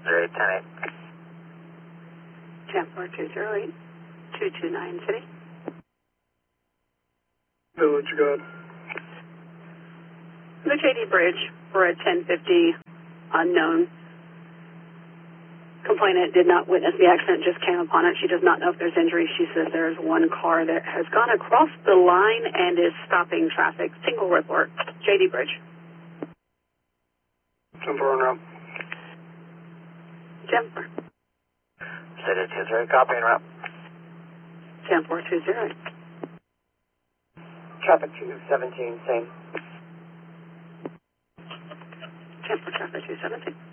208, 10-8. 10-4, 208, 229 City. Village, go ahead. The JD Bridge, we're at 1050, unknown. Complainant did not witness the accident, just came upon it. She does not know if there's injury. She says there's one car that has gone across the line and is stopping traffic. Single report, JD Bridge. 10-4 on route. 10-4. City 208, copy en route. 10-4, 208. Traffic 217, same. 10-4, traffic 217.